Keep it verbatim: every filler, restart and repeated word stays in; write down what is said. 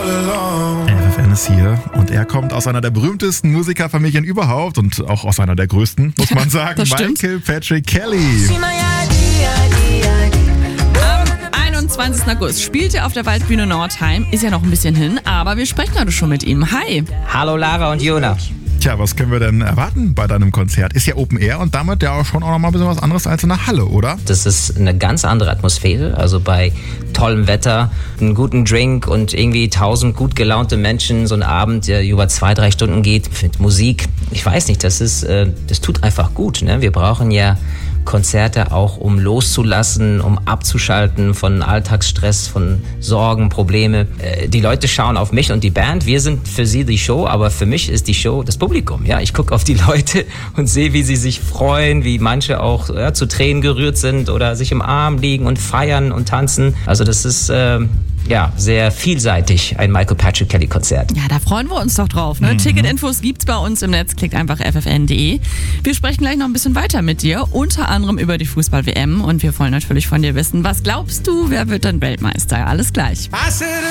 F F N ist hier und er kommt aus einer der berühmtesten Musikerfamilien überhaupt und auch aus einer der größten, muss man sagen. Michael Patrick Kelly. Am einundzwanzigsten August spielt er auf der Waldbühne Nordheim. Ist ja noch ein bisschen hin, aber wir sprechen heute schon mit ihm. Hi. Hallo Lara und Jona. Tja, was können wir denn erwarten bei deinem Konzert? Ist ja Open Air und damit ja auch schon auch noch mal ein bisschen was anderes als in der Halle, oder? Das ist eine ganz andere Atmosphäre. Also bei tollem Wetter, einen guten Drink und irgendwie tausend gut gelaunte Menschen, so ein Abend, der über zwei, drei Stunden geht, mit Musik. Ich weiß nicht, das ist, das tut einfach gut. Ne? Wir brauchen ja Konzerte auch, um loszulassen, um abzuschalten von Alltagsstress, von Sorgen, Probleme. Die Leute schauen auf mich und die Band. Wir sind für sie die Show, aber für mich ist die Show das Publikum. Ja, ich gucke auf die Leute und sehe, wie sie sich freuen, wie manche auch ja, zu Tränen gerührt sind oder sich im Arm liegen und feiern und tanzen. Also das ist äh, ja sehr vielseitig, ein Michael Patrick Kelly Konzert. Ja, da freuen wir uns doch drauf. Ne? Mhm. Ticketinfos gibt's bei uns im Netz. Klickt einfach f f n punkt d e. Wir sprechen gleich noch ein bisschen weiter mit dir, unter anderem über die Fußball-W M und wir wollen natürlich von dir wissen, was glaubst du, wer wird denn Weltmeister? Alles gleich.